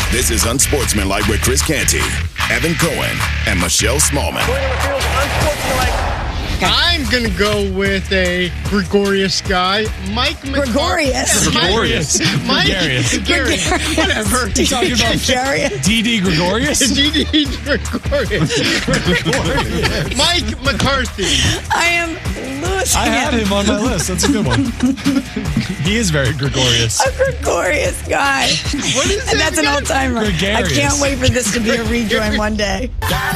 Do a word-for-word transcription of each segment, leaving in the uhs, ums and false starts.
This is Unsportsmanlike with Chris Canty, Evan Cohen, and Michelle Smallman. I'm going to go with a gregarious guy. Mike McCarthy. Gregarious? Yeah, Gregarious. Mike. Gregarious. Gregarious. Whatever. You talking about Gregarious? D D Gregorius? D D Gregarious. Mike McCarthy. I am losing I had him on my list. That's a good one. He is very gregarious. A gregarious guy. What is that And that's an again? old-timer. I Gregarious. can't wait for this to be a rejoin one day.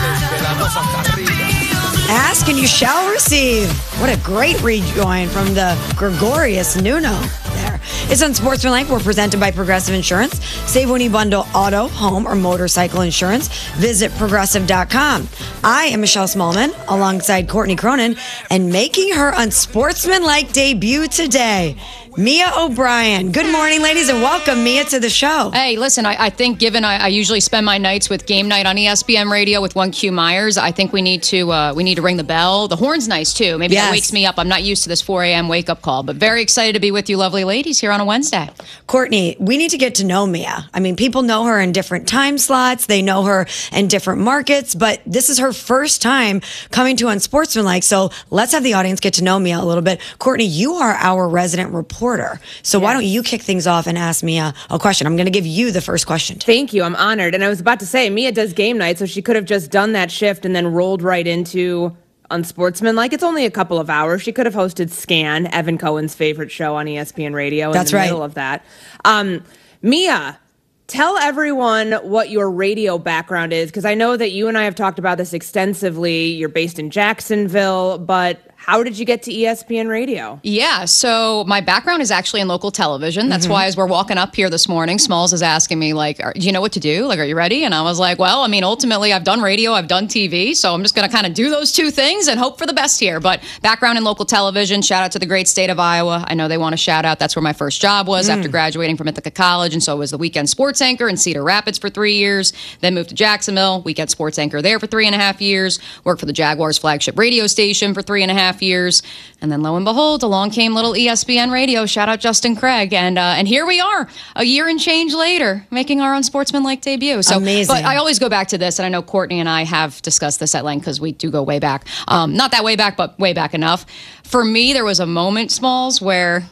Ask and you shall receive. What a great rejoin from the Gregorious Nuno there. It's Unsportsmanlike. We're presented by Progressive Insurance. Save when you bundle auto, home, or motorcycle insurance. Visit progressive dot com. I am Michelle Smallman alongside Courtney Cronin, and making her Unsportsmanlike debut today, Mia O'Brien. Good morning, ladies, and welcome, Mia, to the show. Hey, listen, I, I think given I, I usually spend my nights with Game Night on E S P N Radio with one Q Myers, I think we need to uh, we need to ring the bell. The horn's nice, too. Maybe Yes. that wakes me up. I'm not used to this four a.m. wake-up call, but very excited to be with you lovely ladies here on a Wednesday. Courtney, we need to get to know Mia. I mean, people know her in different time slots. They know her in different markets, but this is her first time coming to Unsportsmanlike. So let's have the audience get to know Mia a little bit. Courtney, you are our resident reporter. So why don't you kick things off and ask Mia a question? I'm going to give you the first question today. Thank you. I'm honored. And I was about to say, Mia does Game Night, so she could have just done that shift and then rolled right into Unsportsmanlike. It's only a couple of hours. She could have hosted Scan, Evan Cohen's favorite show on E S P N Radio, in That's the right. middle of that. Um, Mia, tell everyone what your radio background is, because I know that you and I have talked about this extensively. You're based in Jacksonville, but how did you get to E S P N Radio? Yeah, so my background is actually in local television. That's Mm-hmm. why as we're walking up here this morning, Smalls is asking me, like, are, do you know what to do? Like, are you ready? And I was like, well, I mean, ultimately, I've done radio, I've done T V, so I'm just going to kind of do those two things and hope for the best here. But background in local television, shout out to the great state of Iowa. I know they want to shout out. That's where my first job was Mm. after graduating from Ithaca College, and so I was the weekend sports anchor in Cedar Rapids for three years, then moved to Jacksonville, weekend sports anchor there for three and a half years, worked for the Jaguars flagship radio station for three and a half years. And then lo and behold, along came little E S P N Radio. Shout out Justin Craig. And uh, and here we are, a year and change later, making our Unsportsmanlike debut. So, Amazing. But I always go back to this, and I know Courtney and I have discussed this at length because we do go way back. Um, not that way back, but way back enough. For me, there was a moment, Smalls, where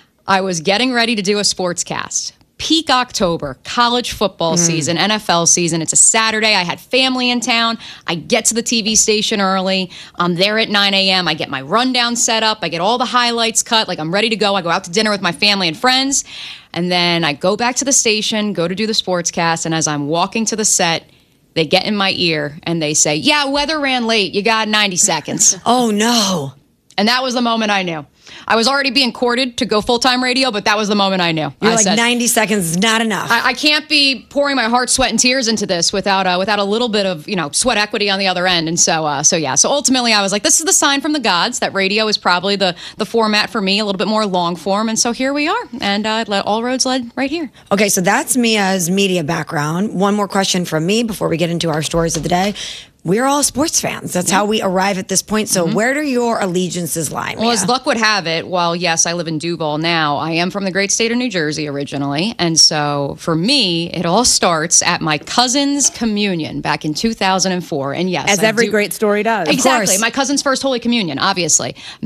I was getting ready to do a sportscast. Peak October, college football season, N F L season. It's a Saturday. I had family in town. I get to the T V station early. I'm there at nine a.m. I get my rundown set up. I get all the highlights cut. Like, I'm ready to go. I go out to dinner with my family and friends. And then I go back to the station, go to do the sportscast. And as I'm walking to the set, they get in my ear and they say, yeah, weather ran late. You got ninety seconds. Oh, no. And that was the moment I knew. I was already being courted to go full-time radio, but that was the moment I knew. You're I like, said, ninety seconds is not enough. I, I can't be pouring my heart, sweat, and tears into this without uh, without a little bit of, you know, sweat equity on the other end. And so, uh, so yeah. So ultimately, I was like, this is the sign from the gods that radio is probably the the format for me, a little bit more long form. And so here we are, and uh, all roads led right here. Okay, so that's Mia's media background. One more question from me before we get into our stories of the day. We're all sports fans. That's how we arrive at this point. So where do your allegiances lie, Mia? Well, as luck would have it, while yes, I live in Duval now, I am from the great state of New Jersey originally. And so for me, it all starts at my cousin's communion back in two thousand four. And yes, As I every do- great story does. Exactly. course. My cousin's first Holy Communion, obviously.